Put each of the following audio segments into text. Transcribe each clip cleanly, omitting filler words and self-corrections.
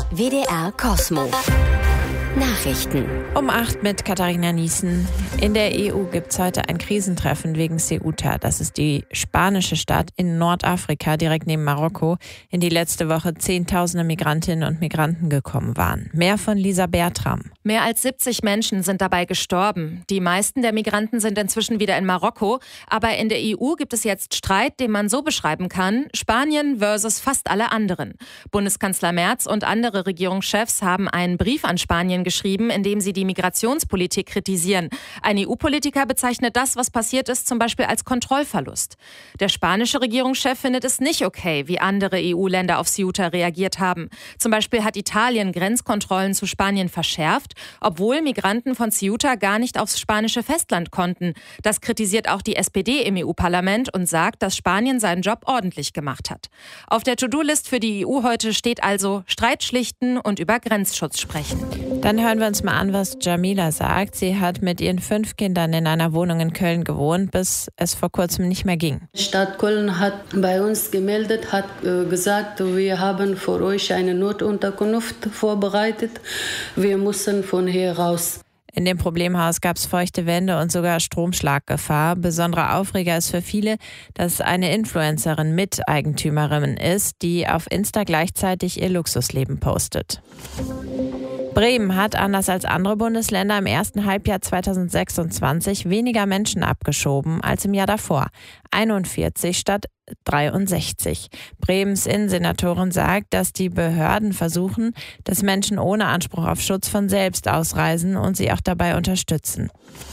WDR Kosmo. Nachrichten. Um 8 mit Katharina Niesen. In der EU gibt es heute ein Krisentreffen wegen Ceuta. Das ist die spanische Stadt in Nordafrika, direkt neben Marokko, in die letzte Woche Zehntausende Migrantinnen und Migranten gekommen waren. Mehr von Lisa Bertram. Mehr als 70 Menschen sind dabei gestorben. Die meisten der Migranten sind inzwischen wieder in Marokko. Aber in der EU gibt es jetzt Streit, den man so beschreiben kann: Spanien versus fast alle anderen. Bundeskanzler Merz und andere Regierungschefs haben einen Brief an Spanien geschrieben, in dem sie die Migrationspolitik kritisieren. Ein EU-Politiker bezeichnet das, was passiert ist, zum Beispiel als Kontrollverlust. Der spanische Regierungschef findet es nicht okay, wie andere EU-Länder auf Ceuta reagiert haben. Zum Beispiel hat Italien Grenzkontrollen zu Spanien verschärft, obwohl Migranten von Ceuta gar nicht aufs spanische Festland konnten. Das kritisiert auch die SPD im EU-Parlament und sagt, dass Spanien seinen Job ordentlich gemacht hat. Auf der To-Do-List für die EU heute steht also Streit schlichten und über Grenzschutz sprechen. Dann hören wir uns mal an, was Jamila sagt. Sie hat mit ihren 5 Kindern in einer Wohnung in Köln gewohnt, bis es vor kurzem nicht mehr ging. Die Stadt Köln hat bei uns gemeldet, hat gesagt, wir haben für euch eine Notunterkunft vorbereitet. Wir müssen von hier raus. In dem Problemhaus gab es feuchte Wände und sogar Stromschlaggefahr. Besonderer Aufreger ist für viele, dass eine Influencerin Miteigentümerin ist, die auf Insta gleichzeitig ihr Luxusleben postet. Bremen hat, anders als andere Bundesländer, im ersten Halbjahr 2026 weniger Menschen abgeschoben als im Jahr davor. 41 statt 63. Bremens Innensenatorin sagt, dass die Behörden versuchen, dass Menschen ohne Anspruch auf Schutz von selbst ausreisen und sie auch dabei unterstützen.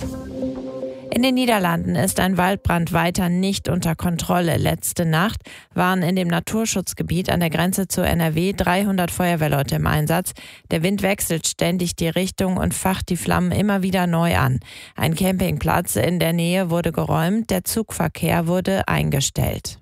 In den Niederlanden ist ein Waldbrand weiter nicht unter Kontrolle. Letzte Nacht waren in dem Naturschutzgebiet an der Grenze zu NRW 300 Feuerwehrleute im Einsatz. Der Wind wechselt ständig die Richtung und facht die Flammen immer wieder neu an. Ein Campingplatz in der Nähe wurde geräumt, der Zugverkehr wurde eingestellt.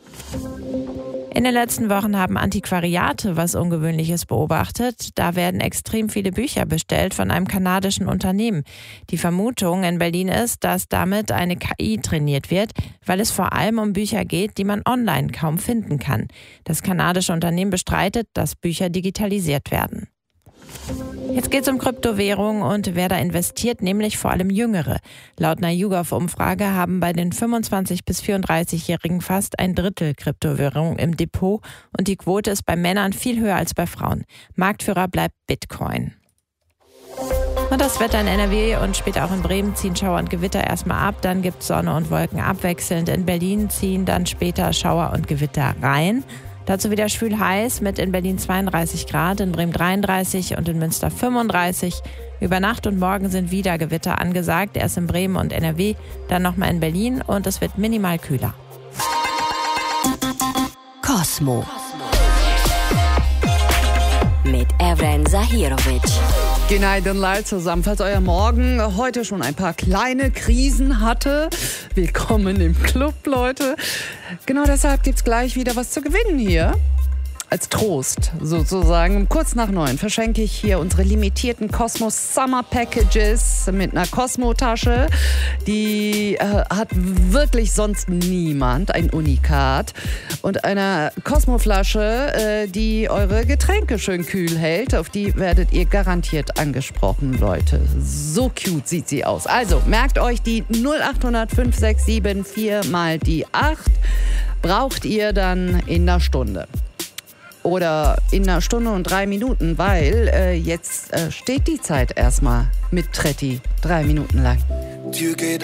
In den letzten Wochen haben Antiquariate was Ungewöhnliches beobachtet. Da werden extrem viele Bücher bestellt von einem kanadischen Unternehmen. Die Vermutung in Berlin ist, dass damit eine KI trainiert wird, weil es vor allem um Bücher geht, die man online kaum finden kann. Das kanadische Unternehmen bestreitet, dass Bücher digitalisiert werden. Jetzt geht es um Kryptowährungen und wer da investiert, nämlich vor allem Jüngere. Laut einer YouGov-Umfrage haben bei den 25- bis 34-Jährigen fast ein Drittel Kryptowährungen im Depot und die Quote ist bei Männern viel höher als bei Frauen. Marktführer bleibt Bitcoin. Und das Wetter in NRW und später auch in Bremen ziehen Schauer und Gewitter erstmal ab, dann gibt es Sonne und Wolken abwechselnd. In Berlin ziehen dann später Schauer und Gewitter rein. Dazu wieder schwül heiß mit in Berlin 32 Grad, in Bremen 33 und in Münster 35. Über Nacht und Morgen sind wieder Gewitter angesagt, erst in Bremen und NRW, dann nochmal in Berlin und es wird minimal kühler. Kosmo. Mit Evren Zahirovic. Günaydınlar zusammen. Falls euer Morgen heute schon ein paar kleine Krisen hatte, willkommen im Club, Leute. Genau deshalb gibt's gleich wieder was zu gewinnen hier. Als Trost sozusagen. Kurz nach 9 verschenke ich hier unsere limitierten Cosmo Summer Packages mit einer Cosmo-Tasche. Die hat wirklich sonst niemand, ein Unikat. Und einer Cosmo-Flasche, die eure Getränke schön kühl hält. Auf die werdet ihr garantiert angesprochen, Leute. So cute sieht sie aus. Also, merkt euch die 0800 567 4 mal die 8. Braucht ihr dann in einer Stunde. Oder in einer Stunde und 3 Minuten, weil jetzt steht die Zeit erstmal mit Tretti 3 Minuten lang.